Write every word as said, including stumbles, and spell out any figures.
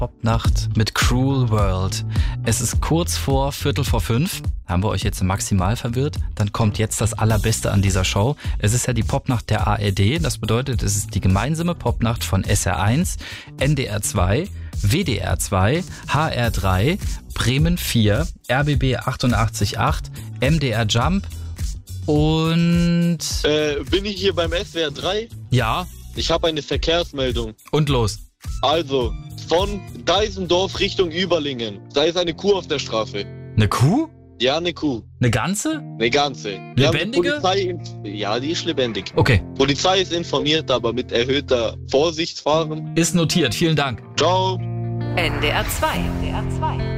Popnacht mit Cruel World. Es ist kurz vor Viertel vor fünf. Haben wir euch jetzt maximal verwirrt? Dann kommt jetzt das Allerbeste an dieser Show. Es ist ja die Popnacht der A R D. Das bedeutet, es ist die gemeinsame Popnacht von S R eins, N D R zwei, W D R zwei, H R drei, Bremen vier, R B B achtundachtzig Komma acht, M D R Jump und... Äh, bin ich hier beim S W R drei? Ja. Ich habe eine Verkehrsmeldung. Und los. Also, von Deisendorf Richtung Überlingen. Da ist eine Kuh auf der Straße. Eine Kuh? Ja, eine Kuh. Eine ganze? Eine ganze. Lebendige? Polizei, ja, die ist lebendig. Okay. Polizei ist informiert, aber mit erhöhter Vorsichtsfahren. Ist notiert. Vielen Dank. Ciao. N D R zwei. N D R zwei.